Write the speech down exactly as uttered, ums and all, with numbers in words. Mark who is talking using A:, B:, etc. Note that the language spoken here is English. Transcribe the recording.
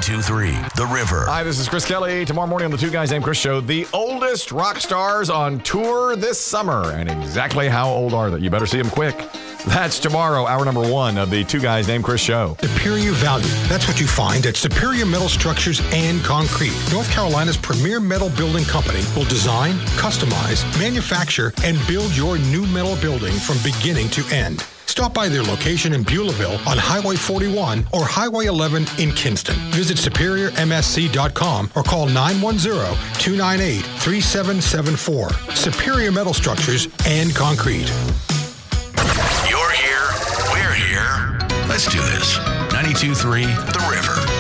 A: ninety-two point three The River.
B: Hi, this is Chris Kelly. Tomorrow morning on the Two Guys Named Chris show, the oldest rock stars on tour this summer. And exactly how old are they? You better see them quick. That's tomorrow, hour number one of the Two Guys Named Chris show.
C: Superior value. That's what you find at Superior Metal Structures and Concrete. North Carolina's premier metal building company will design, customize, manufacture, and build your new metal building from beginning to end. Stop by their location in Beulahville on Highway forty-one or Highway eleven in Kinston. Visit superior m s c dot com or call nine one zero, two nine eight, three seven seven four. Superior Metal Structures and Concrete.
A: You're here. We're here. Let's do this. ninety-two point three The River.